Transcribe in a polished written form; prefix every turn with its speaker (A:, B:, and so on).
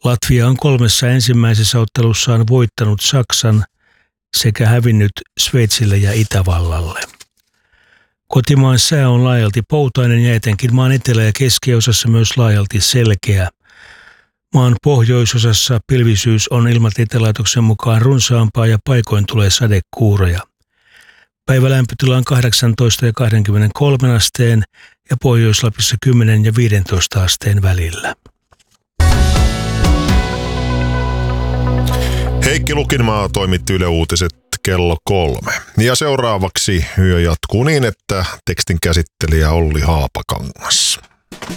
A: Latvia on 3 ensimmäisessä ottelussaan voittanut Saksan sekä hävinnyt Sveitsille ja Itävallalle. Kotimaan sää on laajalti poutainen ja etenkin maan etelä- ja keskiosassa myös laajalti selkeä. Maan pohjoisosassa pilvisyys on ilmatieteen mukaan runsaampaa ja paikoin tulee sadekuuroja. Päivälämpötila on 18 ja 23 asteen ja Pohjois-Lapissa 10 ja 15 asteen välillä.
B: Heikki Lukinmaa toimitti Yle Uutiset kello 3. Ja seuraavaksi yö jatkuu niin, että tekstin käsittelijä Olli Haapakangas.